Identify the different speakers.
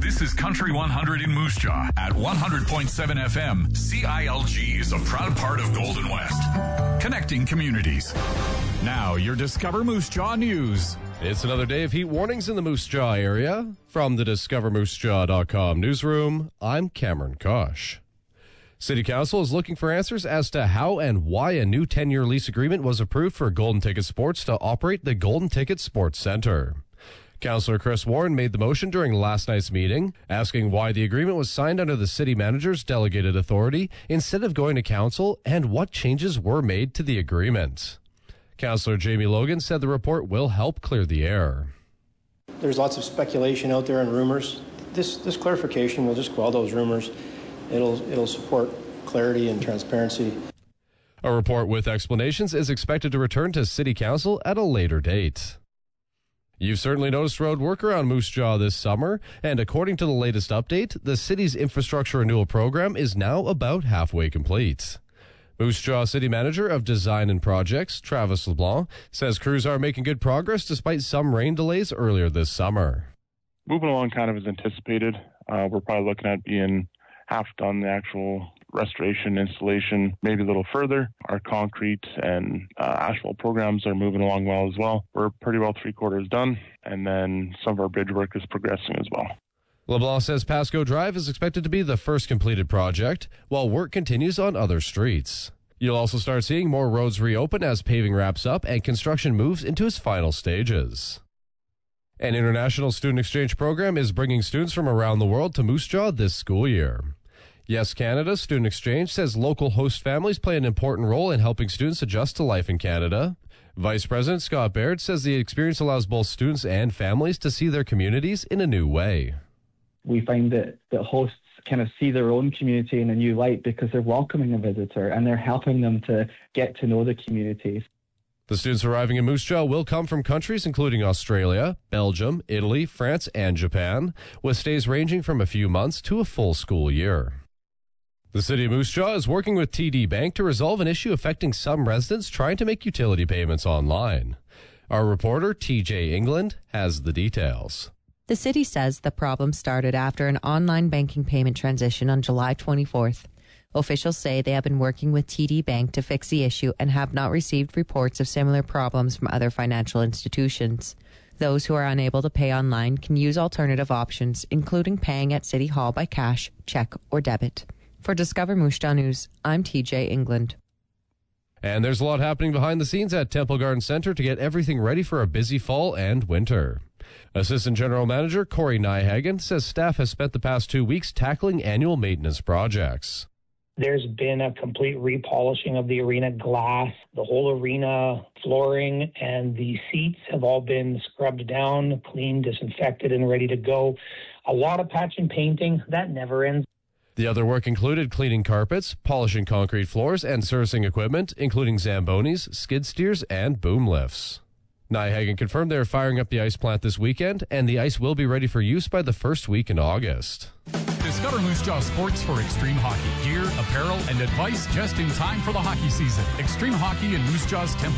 Speaker 1: This is Country 100 in Moose Jaw at 100.7 FM. CILG is a proud part of Golden West, connecting communities. Now, your Discover Moose Jaw news.
Speaker 2: It's another day of heat warnings in the Moose Jaw area. From the DiscoverMooseJaw.com newsroom, I'm Cameron Kosh. City Council is looking for answers as to how and why a new 10-year lease agreement was approved for Golden Ticket Sports to operate the Golden Ticket Sports Center. Councillor Chris Warren made the motion during last night's meeting, asking why the agreement was signed under the city manager's delegated authority instead of going to council and what changes were made to the agreement. Councillor Jamie Logan said the report will help clear the air.
Speaker 3: There's lots of speculation out there and rumors. This clarification will just quell those rumors. It'll support clarity and transparency.
Speaker 2: A report with explanations is expected to return to City Council at a later date. You've certainly noticed road work around Moose Jaw this summer, and according to the latest update, the city's infrastructure renewal program is now about halfway complete. Moose Jaw City Manager of Design and Projects, Travis LeBlanc, says crews are making good progress despite some rain delays earlier this summer.
Speaker 4: Moving along kind of as anticipated. We're probably looking at being half done the actual restoration, installation, maybe a little further. Our concrete and asphalt programs are moving along well as well. We're pretty well 3/4 done, and then some of our bridge work is progressing as well.
Speaker 2: LeBlanc says Pasco Drive is expected to be the first completed project, while work continues on other streets. You'll also start seeing more roads reopen as paving wraps up and construction moves into its final stages. An international student exchange program is bringing students from around the world to Moose Jaw this school year. Yes Canada Student Exchange says local host families play an important role in helping students adjust to life in Canada. Vice President Scott Baird says the experience allows both students and families to see their communities in a new way.
Speaker 5: We find that hosts kind of see their own community in a new light because they're welcoming a visitor and they're helping them to get to know the communities.
Speaker 2: The students arriving in Moose Jaw will come from countries including Australia, Belgium, Italy, France, and Japan, with stays ranging from a few months to a full school year. The City of Moose Jaw is working with TD Bank to resolve an issue affecting some residents trying to make utility payments online. Our reporter, TJ England, has the details.
Speaker 6: The city says the problem started after an online banking payment transition on July 24th. Officials say they have been working with TD Bank to fix the issue and have not received reports of similar problems from other financial institutions. Those who are unable to pay online can use alternative options, including paying at City Hall by cash, check, or debit. For Discover Moose Jaw News, I'm TJ England.
Speaker 2: And there's a lot happening behind the scenes at Temple Garden Center to get everything ready for a busy fall and winter. Assistant General Manager Corey Nyhagen says staff has spent the past 2 weeks tackling annual maintenance projects.
Speaker 7: There's been a complete repolishing of the arena glass. The whole arena flooring and the seats have all been scrubbed down, cleaned, disinfected, and ready to go. A lot of patch and painting. That never ends.
Speaker 2: The other work included cleaning carpets, polishing concrete floors, and servicing equipment, including Zambonis, skid steers, and boom lifts. Nyhagen confirmed they are firing up the ice plant this weekend, and the ice will be ready for use by the first week in August.
Speaker 1: Discover Moose Jaw Sports for extreme hockey. Gear, apparel, and advice just in time for the hockey season. Extreme Hockey in Moose Jaw's Temple